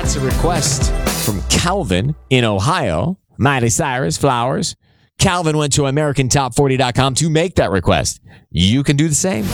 That's a request from Calvin in Ohio. Miley Cyrus, Flowers. Calvin went to AmericanTop40.com to make that request. You can do the same.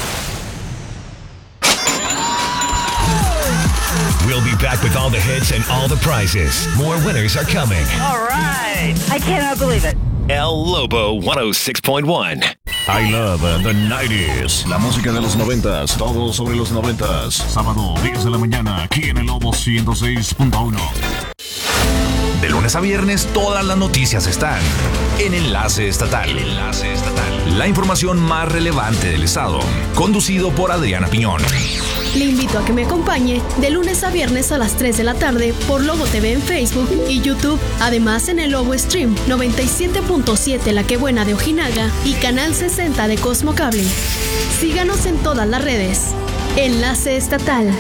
We'll be back with all the hits and all the prizes. More winners are coming. All right. I cannot believe it. El Lobo 106.1. I love the 90s. La música de los 90s, todo sobre los 90s. Sábado, 10 de la mañana, aquí en El Lobo 106.1. De lunes a viernes, todas las noticias están en Enlace Estatal. La información más relevante del estado. Conducido por Adriana Piñón. Le invito a que me acompañe de lunes a viernes a las 3 de la tarde por Lobo TV en Facebook y YouTube. Además en el Lobo Stream 97.7 La Que Buena de Ojinaga y Canal 60 de Cosmo Cable. Síganos en todas las redes. Enlace Estatal.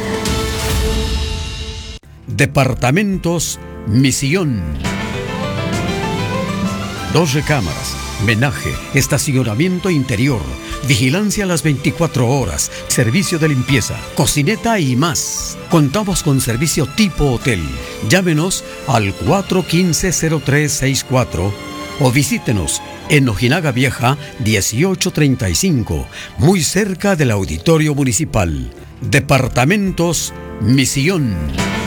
Departamentos Misión. 2 recámaras, menaje, estacionamiento interior, vigilancia a las 24 horas, servicio de limpieza, cocineta y más. Contamos con servicio tipo hotel. Llámenos al 415-0364 o visítenos en Ojinaga Vieja 1835, muy cerca del Auditorio Municipal. Departamentos Misión.